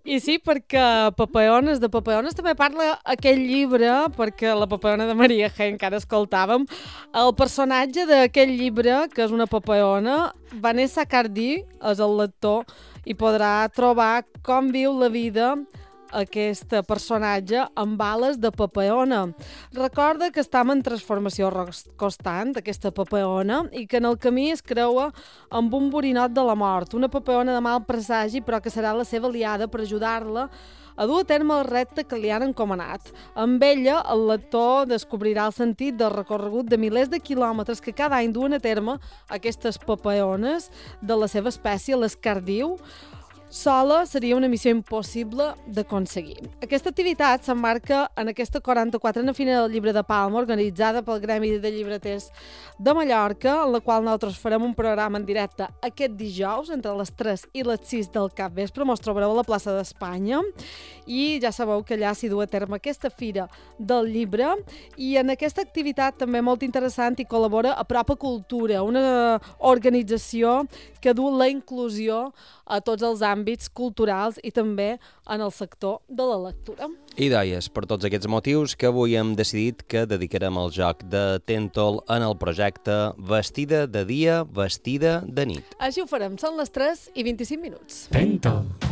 I sí, perquè Papaones, de Papaones també parla aquell llibre, perquè la Papaona de Maria G encara escoltàvem, el personatge d'aquell llibre, que és una Papaona, Vanessa Cardí, és el lector, i podrà trobar com viu la vida aquest personatge amb ales de Papaona. Recorda que estem en transformació constant, aquesta Papaona, i que en el camí es creua amb un borinot de la mort, una Papaona de mal presagi, però que serà la seva aliada per ajudar-la a dur a terme el repte que li han encomanat. Amb ella, el lector descobrirà el sentit del recorregut de milers de quilòmetres que cada any duen a terme aquestes Papaones de la seva espècie, l'escardiu. Sola seria una missió impossible d'aconseguir. Aquesta activitat s'emmarca en aquesta 44a Fira del Llibre de Palma, organitzada pel Gremi de Llibreters de Mallorca, en la qual nosaltres farem un programa en directe aquest dijous, entre les 3 i les 6 del capvespre. Mos trobareu a la plaça d'Espanya i ja sabeu que allà s'hi du a terme aquesta Fira del Llibre, i en aquesta activitat també molt interessant hi col·labora Apropa Cultura, una organització que du la inclusió a tots els àmbits culturals i també en el sector de la lectura. I deies, per tots aquests motius que avui hem decidit que dedicarem el joc de Tentol en el projecte Vestida de dia, vestida de nit. Així ho farem, són les 3 i 25 minuts. Tentol.